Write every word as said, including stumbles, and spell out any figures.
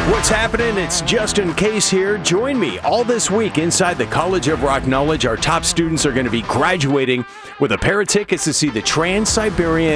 What's happening? It's Justin Case here. Join me all this week inside the College of Rock Knowledge. Our top students are going to be graduating with a pair of tickets to see the Trans-Siberian